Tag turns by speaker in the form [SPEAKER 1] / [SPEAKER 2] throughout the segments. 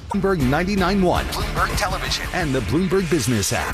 [SPEAKER 1] Bloomberg 99.1, Bloomberg Television, and the Bloomberg Business app.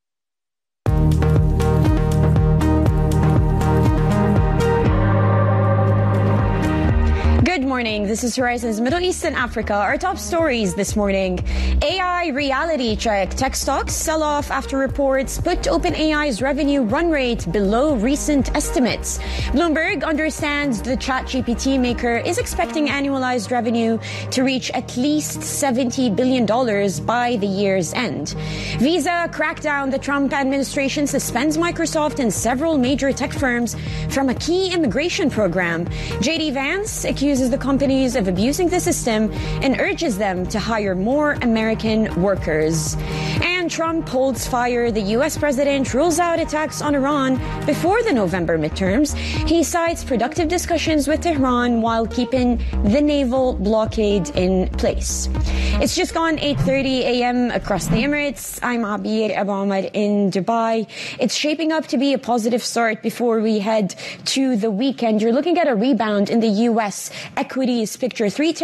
[SPEAKER 2] Good morning. This is Horizon's Middle East and Africa. Our top stories this morning. AI reality check. Tech stocks sell off after reports put OpenAI's revenue run rate below recent estimates. Bloomberg understands the ChatGPT maker is expecting annualized revenue to reach at least $70 billion by the year's end. Visa crackdown. The Trump administration suspends Microsoft and several major tech firms from a key immigration program. JD Vance accuses the companies of abusing the system and urges them to hire more American workers. And Trump holds fire. The U.S. president rules out attacks on Iran before the November midterms. He cites productive discussions with Tehran while keeping the naval blockade in place. It's just gone 8:30 a.m. across the Emirates. I'm Abir Abu Ahmed in Dubai. It's shaping up to be a positive start before we head to the weekend. You're looking at a rebound in the U.S. equities picture,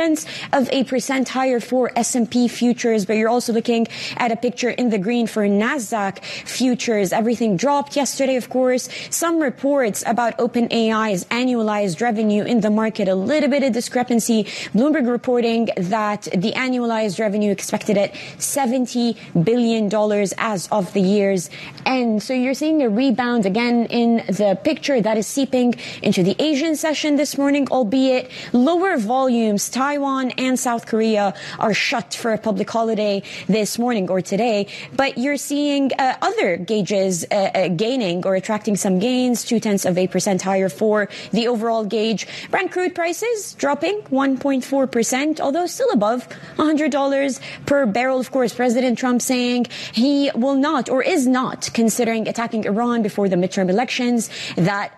[SPEAKER 2] 0.3% higher for S&P futures, but you're also looking at a picture in the green for NASDAQ futures. Everything dropped yesterday, of course. Some reports about OpenAI's annualized revenue in the market, a little bit of discrepancy. Bloomberg reporting that the annualized revenue expected at $70 billion as of the year's end. So you're seeing a rebound again in the picture that is seeping into the Asian session this morning, albeit lower volumes. Taiwan and South Korea are shut for a public holiday this morning or today, but you're seeing other gauges gaining or attracting some gains, 0.2% higher for the overall gauge. Brent crude prices dropping 1.4%, although still above $100 per barrel. Of course, President Trump saying he will not or is not considering attacking Iran before the midterm elections that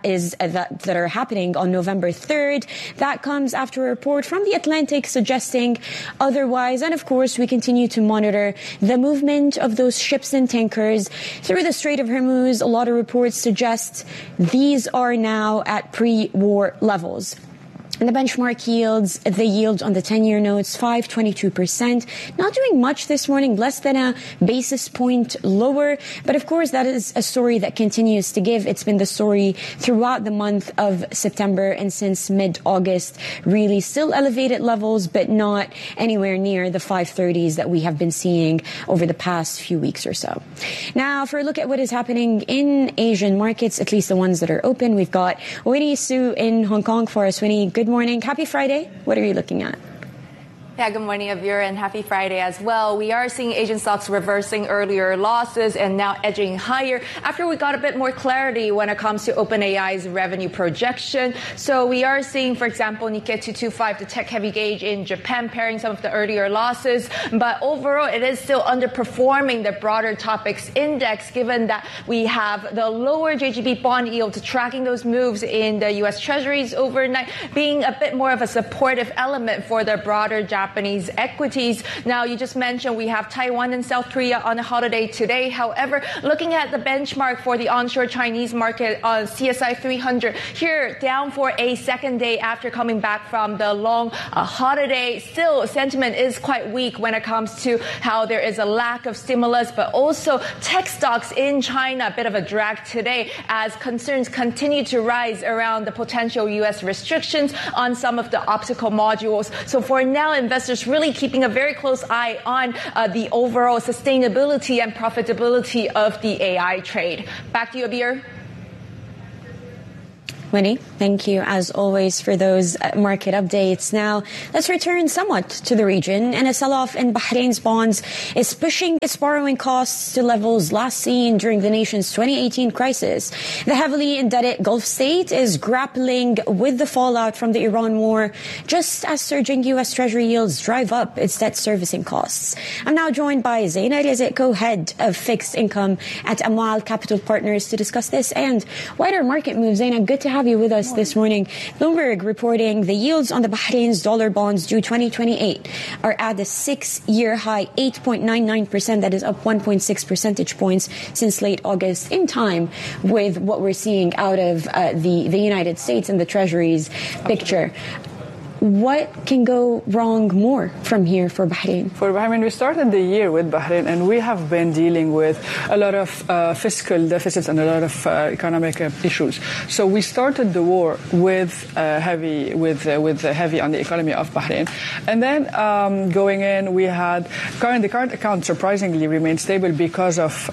[SPEAKER 2] are happening on November 3rd. That comes after a report from The Atlantic suggesting otherwise. And of course, we continue to monitor the movement of those ships and tankers through the Strait of Hormuz. A lot of reports suggest these are now at pre-war levels. And the benchmark yields, the yield on the 10-year notes, 5.22%. Not doing much this morning, less than a basis point lower. But of course, that is a story that continues to give. It's been the story throughout the month of September and since mid-August. Really still elevated levels, but not anywhere near the 530s that we have been seeing over the past few weeks or so. Now, for a look at what is happening in Asian markets, at least the ones that are open, we've got Winnie Su in Hong Kong for us. Winnie, good morning. Happy Friday. What are you looking at?
[SPEAKER 3] Yeah, good morning, Abir, and happy Friday as well. We are seeing Asian stocks reversing earlier losses and now edging higher after we got a bit more clarity when it comes to OpenAI's revenue projection. So we are seeing, for example, Nikkei 225, the tech-heavy gauge in Japan, pairing some of the earlier losses. But overall, it is still underperforming the broader topics index, given that we have the lower JGB bond yield tracking those moves in the U.S. Treasuries overnight, being a bit more of a supportive element for the broader Japanese equities. Now, you just mentioned we have Taiwan and South Korea on a holiday today. However, looking at the benchmark for the onshore Chinese market on CSI 300, here down for a second day after coming back from the long holiday. Still, sentiment is quite weak when it comes to how there is a lack of stimulus, but also tech stocks in China, a bit of a drag today as concerns continue to rise around the potential U.S. restrictions on some of the optical modules. So for now, investors really keeping a very close eye on the overall sustainability and profitability of the AI trade. Back to you, Abir.
[SPEAKER 2] Winnie, thank you as always for those market updates. Now, let's return somewhat to the region. And a sell-off in Bahrain's bonds is pushing its borrowing costs to levels last seen during the nation's 2018 crisis. The heavily indebted Gulf state is grappling with the fallout from the Iran war, just as surging U.S. Treasury yields drive up its debt servicing costs. I'm now joined by Zaina Rizek, co-head of fixed income at Amwal Capital Partners, to discuss this and wider market moves. Zaina, good to have you with us this morning. Bloomberg reporting the yields on the Bahrain's dollar bonds due 2028 are at the 6-year high, 8.99%. That is up 1.6 percentage points since late August, in time with what we're seeing out of the United States and the Treasury's picture. What can go wrong more from here for Bahrain?
[SPEAKER 4] For Bahrain, we started the year with Bahrain, and we have been dealing with a lot of fiscal deficits and a lot of economic issues. So we started the war with heavy on the economy of Bahrain, and then going in, we had the current account surprisingly remained stable because of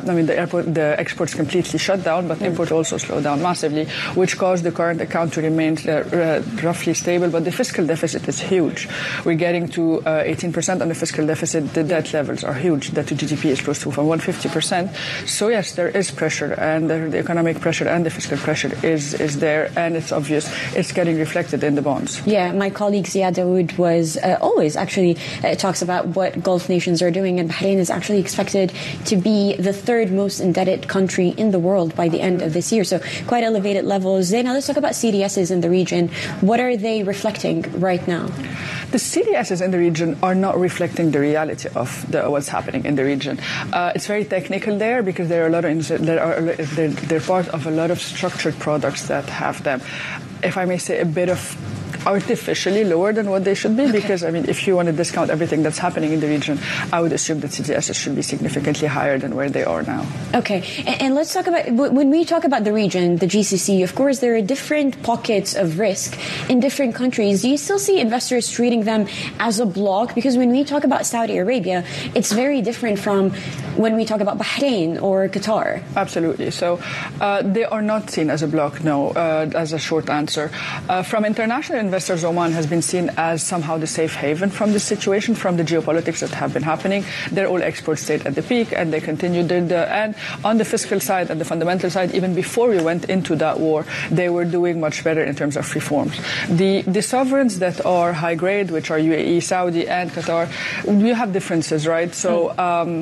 [SPEAKER 4] the exports completely shut down, but import also slowed down massively, which caused the current account to remain roughly stable. But the fiscal deficit is huge. We're getting to 18% on the fiscal deficit. The debt levels are huge. Debt to GDP is close to 150%. So yes, there is pressure, and the economic pressure and the fiscal pressure is there, and it's obvious. It's getting reflected in the bonds.
[SPEAKER 2] Yeah, my colleague Ziad Dawood was always actually talks about what Gulf nations are doing, and Bahrain is actually expected to be the third most indebted country in the world by the end of this year. So quite elevated levels. Zaina, let's talk about CDSs in the region. What are they reflecting right now?
[SPEAKER 4] The CDSs in the region are not reflecting the reality of what's happening in the region. It's very technical there because there are a lot of they're part of a lot of structured products that have them, if I may say, a bit of artificially lower than what they should be, because if you want to discount everything that's happening in the region, I would assume that CDSs should be significantly higher than where they are now.
[SPEAKER 2] Okay, and let's talk about, when we talk about the region, the GCC, of course there are different pockets of risk in different countries. Do you still see investors treating them as a block? Because when we talk about Saudi Arabia, it's very different from when we talk about Bahrain or Qatar.
[SPEAKER 4] Absolutely. So they are not seen as a block, no, as a short answer. From international investors, Oman has been seen as somehow the safe haven from this situation, from the geopolitics that have been happening. Their oil exports stayed at the peak, and they continued. And on the fiscal side and the fundamental side, even before we went into that war, they were doing much better in terms of reforms. The sovereigns that are high grade, which are UAE, Saudi, and Qatar, you have differences, right? So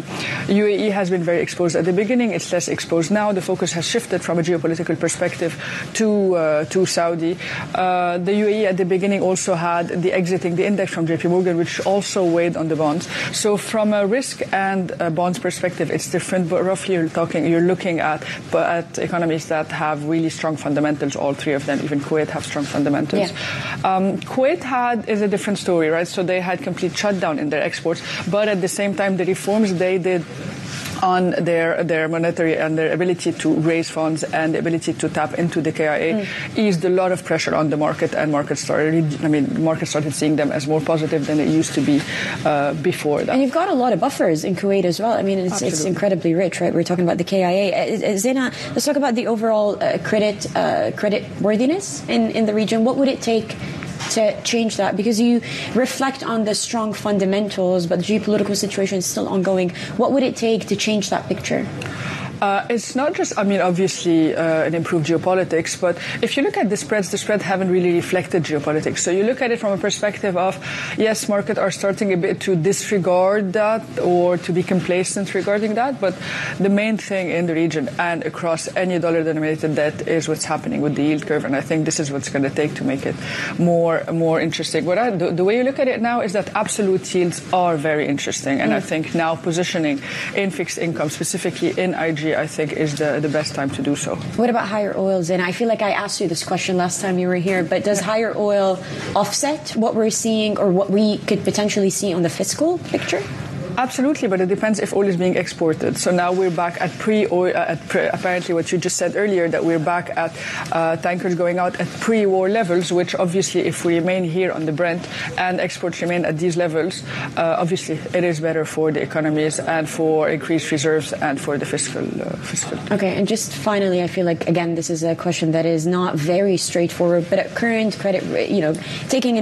[SPEAKER 4] UAE has been very exposed at the beginning. It's less exposed now. The focus has shifted from a geopolitical perspective to Saudi. The UAE at the beginning also had the exiting the index from JP Morgan, which also weighed on the bonds. So from a risk and a bonds perspective, it's different, but roughly you're looking at economies that have really strong fundamentals, all three of them. Even Kuwait have strong fundamentals. Yeah. Kuwait is a different story, right? So they had complete shutdown in their exports, but at the same time, the reforms they did on their monetary and their ability to raise funds and the ability to tap into the KIA eased a lot of pressure on the market, and markets started seeing them as more positive than it used to be before that.
[SPEAKER 2] And you've got a lot of buffers in Kuwait as well. It's incredibly rich, right? We're talking about the KIA. Zaina, let's talk about the overall credit worthiness in the region. What would it take to change that? Because you reflect on the strong fundamentals, but the geopolitical situation is still ongoing. What would it take to change that picture?
[SPEAKER 4] It's not just, obviously an improved geopolitics, but if you look at the spreads haven't really reflected geopolitics. So you look at it from a perspective of, yes, markets are starting a bit to disregard that or to be complacent regarding that, but the main thing in the region and across any dollar-denominated debt is what's happening with the yield curve, and I think this is what's going to take to make it more interesting. The way you look at it now is that absolute yields are very interesting, and I think now positioning in fixed income, specifically in IG, I think is the best time to do so.
[SPEAKER 2] What about higher oils? And I feel like I asked you this question last time you were here, but does higher oil offset what we're seeing or what we could potentially see on the fiscal picture?
[SPEAKER 4] Absolutely, but it depends if oil is being exported. So now we're back at pre-oil, apparently what you just said earlier, that we're back at tankers going out at pre-war levels, which obviously if we remain here on the Brent and exports remain at these levels, obviously it is better for the economies and for increased reserves and for the fiscal.
[SPEAKER 2] Okay, and just finally, I feel like, again, this is a question that is not very straightforward, but at current credit, taking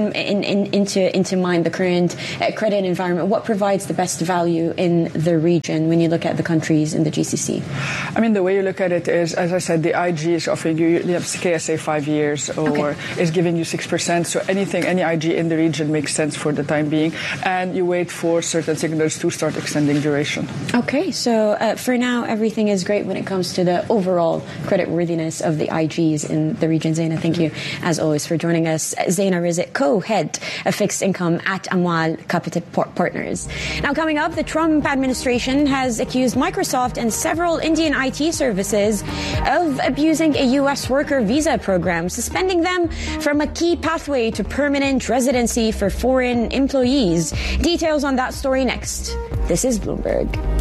[SPEAKER 2] into mind the current credit environment, what provides the best value in the region when you look at the countries in the GCC?
[SPEAKER 4] The way you look at it is, as I said, the IG is offering you have KSA 5 years or is giving you 6%. So any IG in the region makes sense for the time being, and you wait for certain signals to start extending duration. Okay,
[SPEAKER 2] so for now, everything is great when it comes to the overall credit worthiness of the IGs in the region. Zaina, thank you as always for joining us. Zaina Rizk, co-head of fixed income at Amwal Capital Partners. Now, coming coming up, the Trump administration has accused Microsoft and several Indian IT services of abusing a U.S. worker visa program, suspending them from a key pathway to permanent residency for foreign employees. Details on that story next. This is Bloomberg.